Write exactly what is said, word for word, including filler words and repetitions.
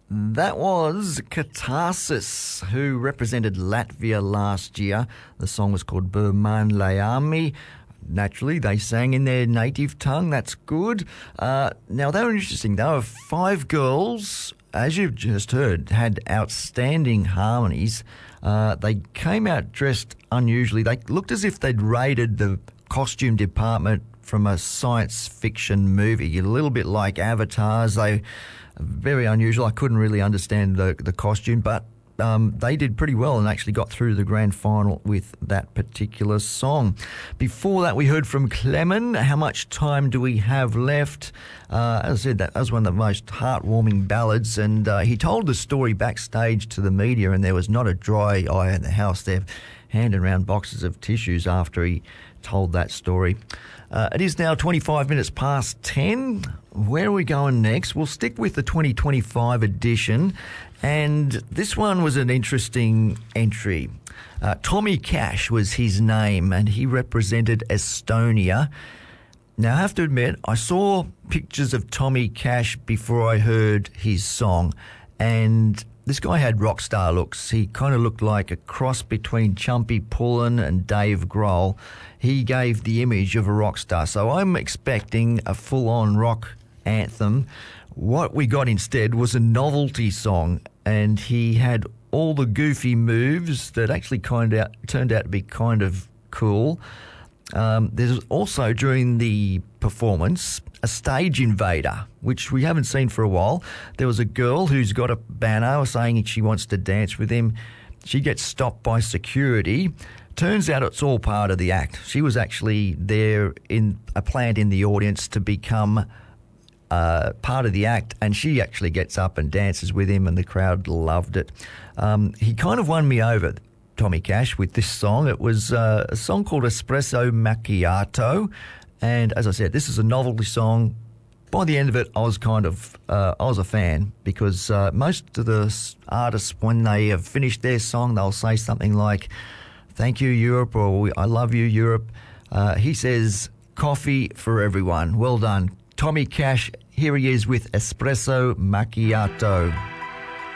That was Katarsis, who represented Latvia last year. The song was called Berman Leami. Naturally, they sang in their native tongue. That's good. Uh, now, they were interesting. They were five girls, as you've just heard, had outstanding harmonies. Uh, they came out dressed unusually. They looked as if they'd raided the costume department from a science fiction movie, a little bit like Avatars. They very unusual. I couldn't really understand the the costume, but um, they did pretty well and actually got through the grand final with that particular song. Before that, we heard from Clemen. How much time do we have left? Uh, as I said, that was one of the most heartwarming ballads, and uh, he told the story backstage to the media, and there was not a dry eye in the house. They're handing around boxes of tissues after he told that story. Uh, it is now twenty-five minutes past ten. Where are we going next? We'll stick with the twenty twenty-five edition, and this one was an interesting entry. Uh, Tommy Cash was his name, and he represented Estonia. Now, I have to admit, I saw pictures of Tommy Cash before I heard his song, and this guy had rock star looks. He kind of looked like a cross between Chumpy Pullen and Dave Grohl. He gave the image of a rock star. So I'm expecting a full-on rock anthem. What we got instead was a novelty song, and he had all the goofy moves that actually kind of turned out to be kind of cool. Um, there's also, during the performance, a stage invader, which we haven't seen for a while. There was a girl who's got a banner saying she wants to dance with him. She gets stopped by security. Turns out it's all part of the act. She was actually there in a plant in the audience to become uh, part of the act, and she actually gets up and dances with him, and the crowd loved it. Um, he kind of won me over, Tommy Cash, with this song. It was uh, a song called Espresso Macchiato, and as I said, this is a novelty song. By the end of it, I was kind of, uh, I was a fan, because uh, most of the artists, when they have finished their song, they'll say something like, "Thank you, Europe," or "I love you, Europe." Uh, he says, "Coffee for everyone." Well done. Tommy Cash, here he is with Espresso Macchiato.